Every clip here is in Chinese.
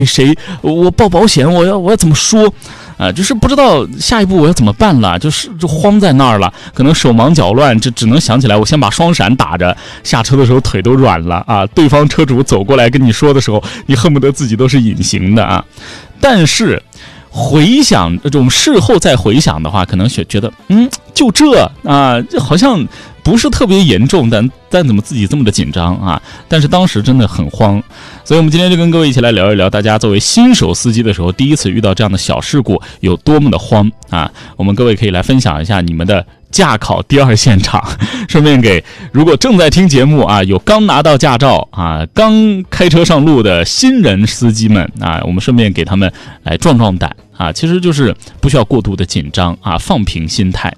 谁，我报保险，我要怎么说啊？就是不知道下一步我要怎么办了，就慌在那儿了，可能手忙脚乱，只能想起来我先把双闪打着，下车的时候腿都软了啊。对方车主走过来跟你说的时候，你恨不得自己都是隐形的啊。但是回想这种事后再回想的话，可能觉得就这啊，这好像不是特别严重，但怎么自己这么的紧张啊？但是当时真的很慌，所以我们今天就跟各位一起来聊一聊，大家作为新手司机的时候，第一次遇到这样的小事故有多么的慌啊！我们各位可以来分享一下你们的驾考第二现场，顺便给如果正在听节目啊，有刚拿到驾照啊，刚开车上路的新人司机们啊，我们顺便给他们来壮壮胆啊，其实就是不需要过度的紧张啊，放平心态。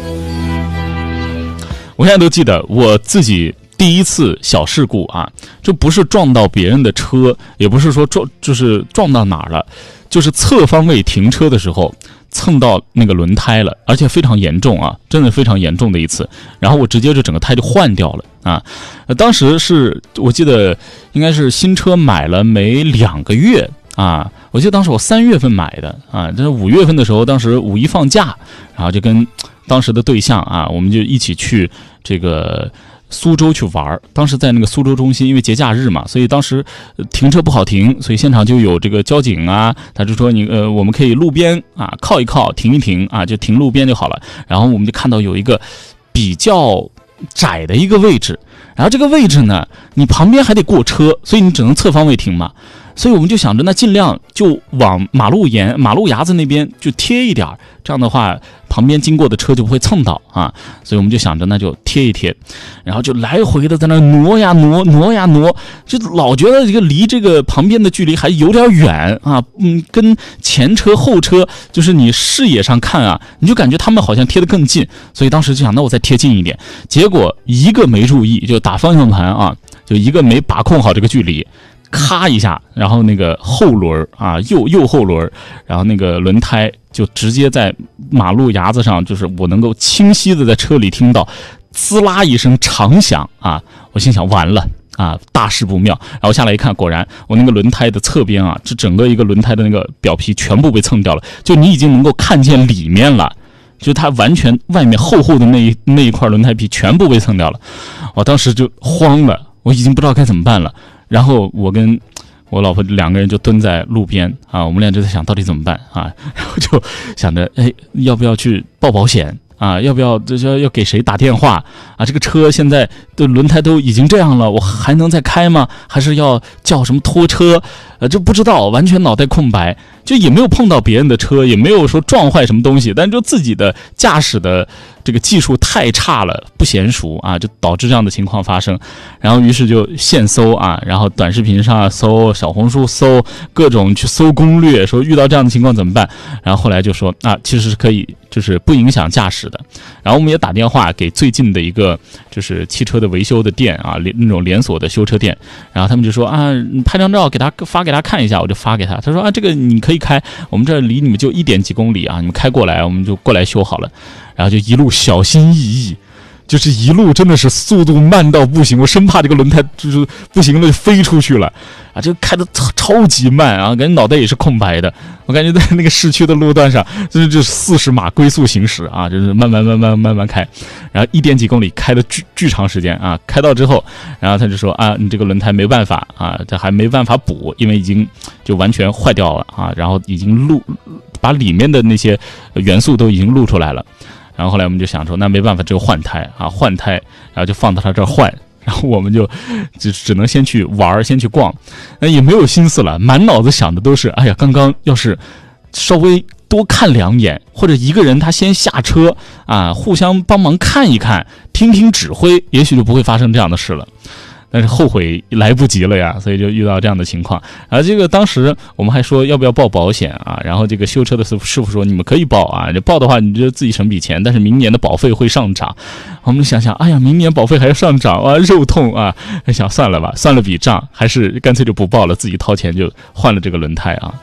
我现在都记得我自己第一次小事故啊，这不是撞到别人的车，也不是说就是撞到哪儿了，就是侧方位停车的时候蹭到那个轮胎了，而且非常严重啊，真的非常严重的一次。然后我直接就整个胎就换掉了啊。当时是我记得应该是新车买了没2个月啊，我记得当时我3月份买的啊，这是5月份的时候，当时5一放假，然后就跟当时的对象啊，我们就一起去这个苏州去玩。当时在那个苏州中心，因为节假日嘛，所以当时停车不好停，所以现场就有这个交警啊，他就说我们可以路边啊靠一靠，停一停啊，就停路边就好了。然后我们就看到有一个比较窄的一个位置，然后这个位置呢，你旁边还得过车，所以你只能侧方位停嘛。所以我们就想着，那尽量就往马路牙子那边就贴一点，这样的话旁边经过的车就不会蹭到啊。所以我们就想着那就贴一贴，然后就来回的在那挪呀挪，就老觉得这个离这个旁边的距离还有点远啊。跟前车后车就是你视野上看啊，你就感觉他们好像贴得更近，所以当时就想那我再贴近一点，结果一个没注意就打方向盘啊，就一个没把控好这个距离，咔一下，然后那个后轮啊，右后轮，然后那个轮胎就直接在马路牙子上，就是我能够清晰的在车里听到滋啦一声长响啊，我心想完了啊，大事不妙。然后下来一看，果然我那个轮胎的侧边啊，这整个一个轮胎的那个表皮全部被蹭掉了，就你已经能够看见里面了，就它完全外面厚厚的那一块轮胎皮全部被蹭掉了。我当时就慌了，我已经不知道该怎么办了。然后我跟我老婆2个人就蹲在路边啊，我们俩就在想到底怎么办啊，然后就想着要不要去报保险啊，要不要要给谁打电话啊？这个车现在的轮胎都已经这样了，我还能再开吗？还是要叫什么拖车？就不知道，完全脑袋空白，就也没有碰到别人的车，也没有说撞坏什么东西，但就自己的驾驶的这个技术太差了，不娴熟啊，就导致这样的情况发生。然后于是就现搜啊，然后短视频上搜，小红书搜，各种去搜攻略，说遇到这样的情况怎么办。然后后来就说啊，其实是可以，就是不影响驾驶的。然后我们也打电话给最近的一个就是汽车的维修的店啊，那种连锁的修车店，然后他们就说啊，拍张照发给他看一下，我就发给他，他说啊，这个你可以开，我们这离你们就1点几公里啊，你们开过来，我们就过来修好了。然后就一路小心翼翼，就是一路真的是速度慢到不行，我生怕这个轮胎就是不行了就飞出去了啊！这个开的超级慢啊，感觉脑袋也是空白的。我感觉在那个市区的路段上，就是40码龟速行驶啊，就是慢慢开，然后1点几公里开的巨长时间啊！开到之后，然后他就说啊，你这个轮胎没办法啊，这还没办法补，因为已经就完全坏掉了啊，然后已经把里面的那些元素都已经露出来了。然后后来我们就想说，那没办法，只有换胎啊，然后就放到他这儿换，然后我们就只能先去玩，先去逛，那也没有心思了，满脑子想的都是，哎呀，刚刚要是稍微多看2眼，或者一个人他先下车啊，互相帮忙看一看，听指挥，也许就不会发生这样的事了。但是后悔来不及了呀，所以就遇到这样的情况。然后这个当时我们还说要不要报保险啊，然后这个修车的师傅说你们可以报啊，你报的话你就自己省笔钱，但是明年的保费会上涨。我们想想，哎呀，明年保费还要上涨啊，肉痛啊！想算了吧，算了笔账，还是干脆就不报了，自己掏钱就换了这个轮胎啊。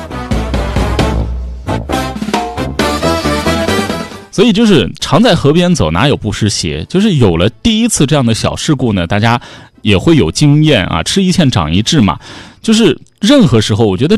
所以就是常在河边走，哪有不湿鞋？就是有了第一次这样的小事故呢，大家也会有经验啊，吃一堑长一智嘛。就是任何时候，我觉得